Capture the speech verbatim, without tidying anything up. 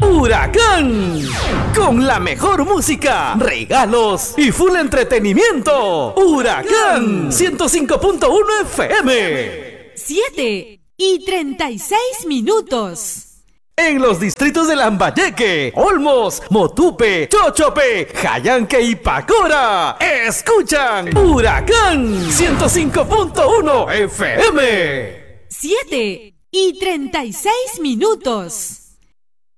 Huracán, con la mejor música, regalos y full entretenimiento. Huracán ciento cinco punto uno F M. siete y treinta y seis minutos. En los distritos de Lambayeque, Olmos, Motupe, Chochope, Jayanque y Pacora, escuchan Huracán ciento cinco punto uno F M. siete y treinta y seis minutos.